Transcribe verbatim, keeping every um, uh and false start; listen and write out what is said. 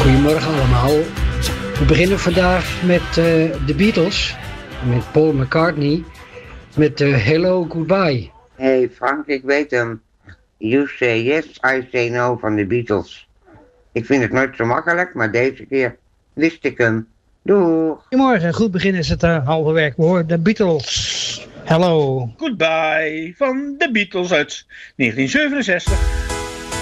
Goedemorgen allemaal. We beginnen vandaag met uh, de Beatles, met Paul McCartney, met uh, Hello Goodbye. Hey Frank, ik weet hem. You Say Yes, I Say No van de Beatles. Ik vind het nooit zo makkelijk, maar deze keer wist ik hem. Doeg! Goedemorgen, goed begin is het uh, halve werk. We horen de Beatles. Hello. Goodbye van de Beatles uit negentien zevenenzestig.